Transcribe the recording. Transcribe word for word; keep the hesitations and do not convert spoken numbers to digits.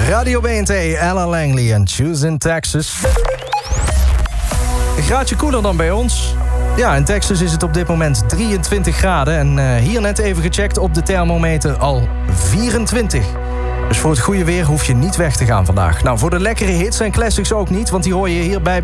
Radio B N T, Ella Langley en Choose in Texas. Een graadje koeler dan bij ons. Ja, in Texas is het op dit moment drieëntwintig graden. En uh, hier net even gecheckt op de thermometer al vierentwintig. Dus voor het goede weer hoef je niet weg te gaan vandaag. Nou, voor de lekkere hits en classics ook niet, want die hoor je hierbij